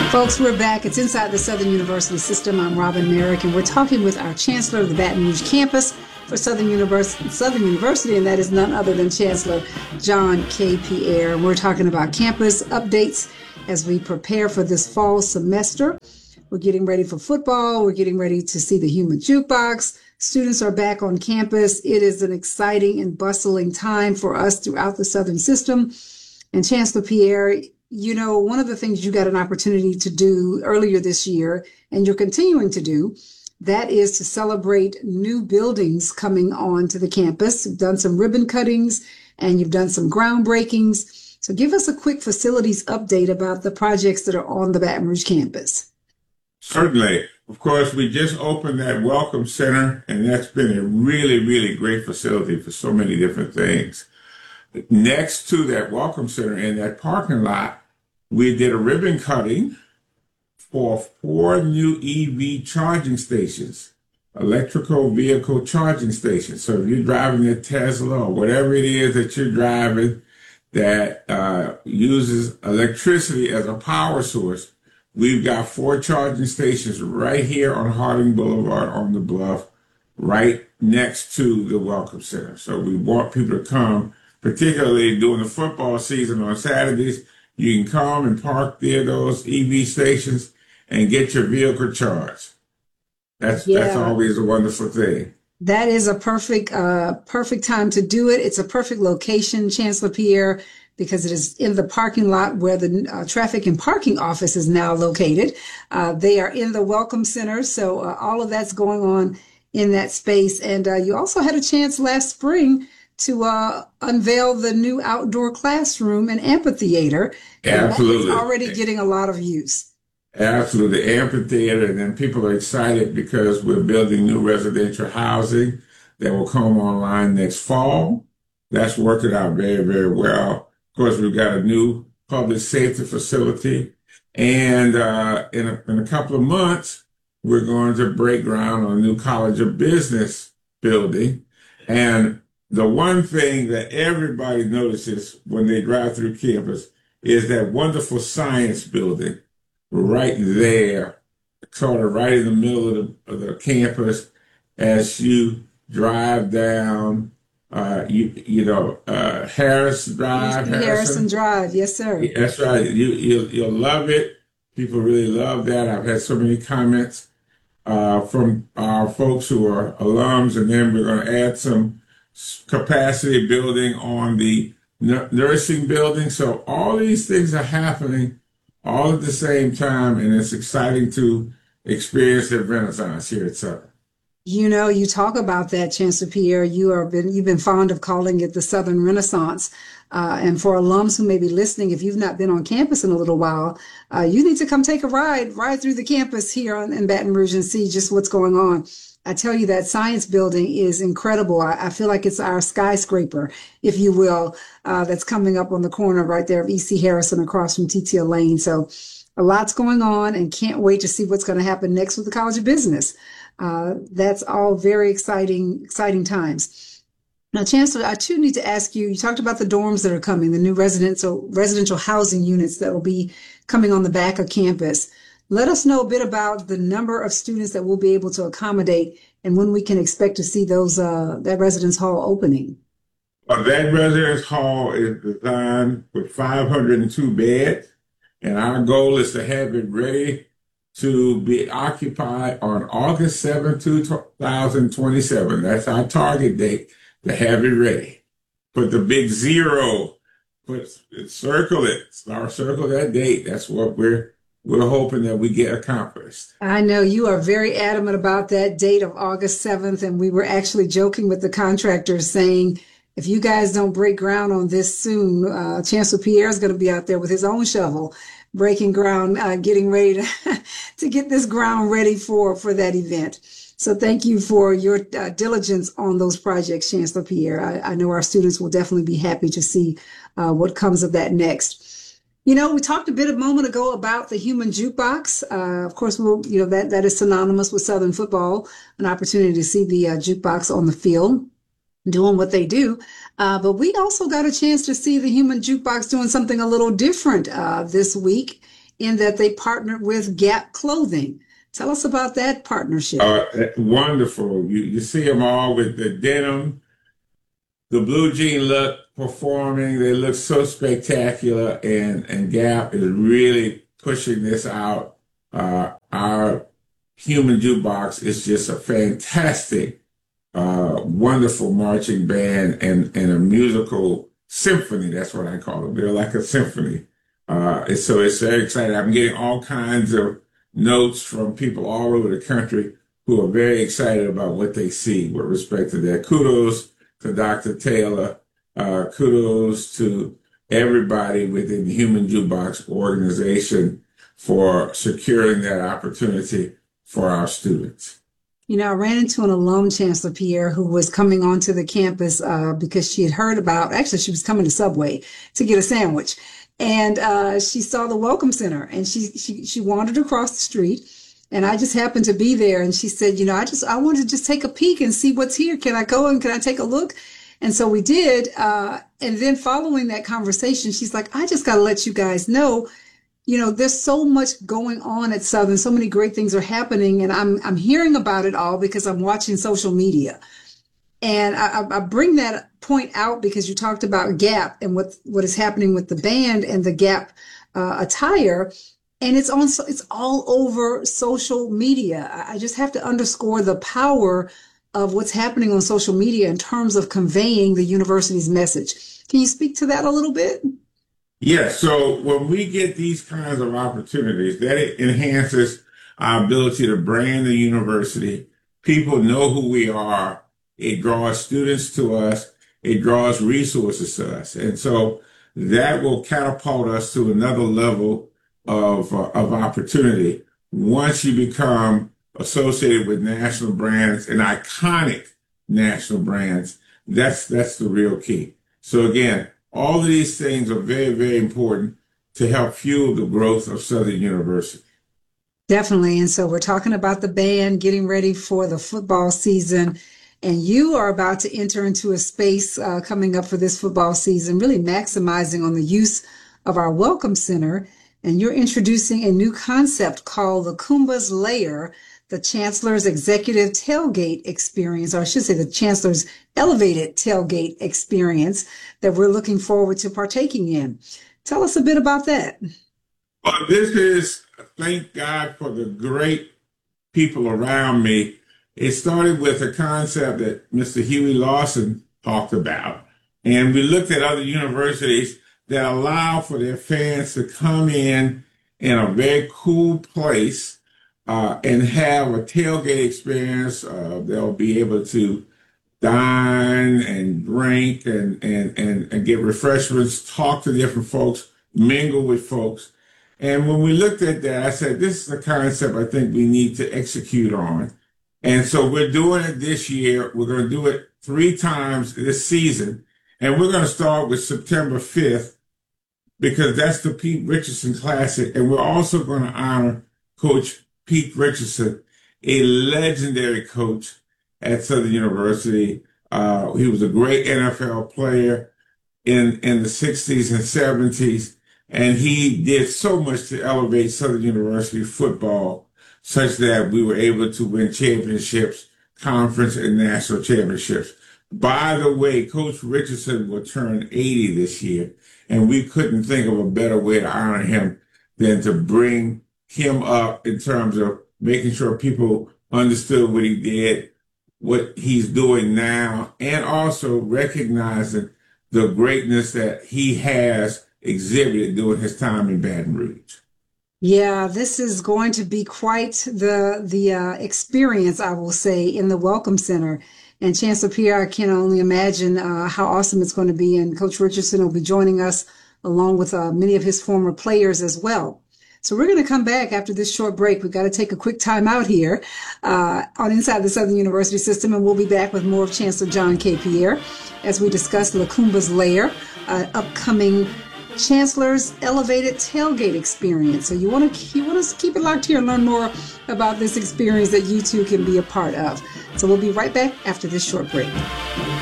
Folks, we're back. It's Inside the Southern University System. I'm Robin Merrick, and we're talking with our Chancellor of the Baton Rouge campus for Southern University, and that is none other than Chancellor John K. Pierre. We're talking about campus updates as we prepare for this fall semester. We're getting ready for football. We're getting ready to see the Human Jukebox. Students are back on campus. It is an exciting and bustling time for us throughout the Southern system. And Chancellor Pierre, you know, one of the things you got an opportunity to do earlier this year, and you're continuing to do, that is to celebrate new buildings coming onto the campus. You've done some ribbon cuttings and you've done some groundbreakings. So give us a quick facilities update about the projects that are on the Baton Rouge campus. Certainly. Of course, we just opened that Welcome Center, and that's been a really, really great facility for so many different things. Next to that Welcome Center in that parking lot, we did a ribbon cutting for 4 new EV charging stations, electrical vehicle charging stations. So if you're driving a Tesla or whatever it is that you're driving that uses electricity as a power source, we've got 4 charging stations right here on Harding Boulevard on the bluff, right next to the Welcome Center. So we want people to come, particularly during the football season on Saturdays. You can come and park near those EV stations and get your vehicle charged. That's always a wonderful thing. That is a perfect time to do it. It's a perfect location, Chancellor Pierre, because it is in the parking lot where the traffic and parking office is now located. They are in the Welcome Center, so all of that's going on in that space. And you also had a chance last spring to unveil the new outdoor classroom and amphitheater. Absolutely. It's already getting a lot of use. Absolutely. Amphitheater, and then people are excited because we're building new residential housing that will come online next fall. That's working out very, very well. Of course, we've got a new public safety facility, and in a couple of months, we're going to break ground on a new College of Business building. And the one thing that everybody notices when they drive through campus is that wonderful science building right there, sort of right in the middle of the campus. As you drive down, Harris Drive. Harrison Drive, yes, sir. That's right. You'll love it. People really love that. I've had so many comments from our folks who are alums, and then we're going to add some capacity building on the nursing building. So all these things are happening all at the same time, and it's exciting to experience the Renaissance here at Southern. You know, you talk about that, Chancellor Pierre. You've been fond of calling it the Southern Renaissance. And for alums who may be listening, if you've not been on campus in a little while, you need to come take a ride through the campus here in Baton Rouge and see just what's going on. I tell you, that science building is incredible. I feel like it's our skyscraper, if you will, that's coming up on the corner right there of E.C. Harrison across from TTL Lane. So a lot's going on, and can't wait to see what's going to happen next with the College of Business. That's all very exciting times. Now, Chancellor, I too need to ask you, you talked about the dorms that are coming, the new residential housing units that will be coming on the back of campus. Let us know a bit about the number of students that we'll be able to accommodate and when we can expect to see that residence hall opening. That residence hall is designed with 502 beds, and our goal is to have it ready to be occupied on August 7, 2027. That's our target date, to have it ready. Put the big zero, circle that date. That's what we're hoping that we get accomplished. I know you are very adamant about that date of August 7th, and we were actually joking with the contractors saying, if you guys don't break ground on this soon, Chancellor Pierre is going to be out there with his own shovel, breaking ground, getting ready to get this ground ready for that event. So thank you for your diligence on those projects, Chancellor Pierre. I know our students will definitely be happy to see what comes of that next. You know, we talked a moment ago about the Human Jukebox. Of course, that is synonymous with Southern football, an opportunity to see the jukebox on the field doing what they do. But we also got a chance to see the Human Jukebox doing something a little different this week in that they partnered with Gap Clothing. Tell us about that partnership. Wonderful. You see them all with the denim, the blue jean look performing. They look so spectacular, and Gap is really pushing this out. Our Human Jukebox is just a fantastic, wonderful marching band and a musical symphony. That's what I call them. They're like a symphony. So it's very exciting. I'm getting all kinds of notes from people all over the country who are very excited about what they see with respect to that. Kudos to Dr. Taylor. Kudos to everybody within the Human Jukebox organization for securing that opportunity for our students. You know, I ran into an alum, Chancellor Pierre, who was coming onto the campus because she had heard about, actually, she was coming to Subway to get a sandwich. And she saw the Welcome Center, and she wandered across the street, and I just happened to be there. And she said, you know, I wanted to just take a peek and see what's here. Can I go and can I take a look? And so we did. And then following that conversation, she's like, I just got to let you guys know, you know, there's so much going on at Southern. So many great things are happening. And I'm hearing about it all because I'm watching social media. And I bring that point out because you talked about Gap and what is happening with the band and the Gap attire. And it's all over social media. I just have to underscore the power of what's happening on social media in terms of conveying the university's message. Can you speak to that a little bit? Yeah, so when we get these kinds of opportunities, that enhances our ability to brand the university. People know who we are. It draws students to us. It draws resources to us. And so that will catapult us to another level of opportunity. Once you become associated with national brands and iconic national brands, that's the real key. So again, all of these things are very, very important to help fuel the growth of Southern University. Definitely. And so we're talking about the band getting ready for the football season. And you are about to enter into a space coming up for this football season, really maximizing on the use of our Welcome Center. And you're introducing a new concept called the Kumba's Lair, the Chancellor's Executive Tailgate Experience, or I should say the Chancellor's Elevated Tailgate Experience that we're looking forward to partaking in. Tell us a bit about that. This is, thank God for the great people around me. It started with a concept that Mr. Huey Lawson talked about. And we looked at other universities that allow for their fans to come in a very cool place and have a tailgate experience. They'll be able to dine and drink and get refreshments, talk to different folks, mingle with folks. And when we looked at that, I said, this is a concept I think we need to execute on. And so we're doing it this year. We're going to do it 3 times this season. And we're going to start with September 5th because that's the Pete Richardson Classic. And we're also going to honor Coach Pete Richardson, a legendary coach at Southern University. He was a great NFL player in the 60s and 70s. And he did so much to elevate Southern University football such that we were able to win championships, conference and national championships. By the way, Coach Richardson will turn 80 this year, and we couldn't think of a better way to honor him than to bring him up in terms of making sure people understood what he did, what he's doing now, and also recognizing the greatness that he has exhibited during his time in Baton Rouge. Yeah, this is going to be quite the experience, I will say, in the Welcome Center. And Chancellor Pierre, I can only imagine how awesome it's going to be. And Coach Richardson will be joining us along with many of his former players as well. So we're going to come back after this short break. We've got to take a quick time out here on Inside the Southern University System, and we'll be back with more of Chancellor John K. Pierre as we discuss Kumba's Lair, upcoming Chancellor's Elevated Tailgate Experience. So you want to keep it locked here and learn more about this experience that you too can be a part of. So we'll be right back after this short break.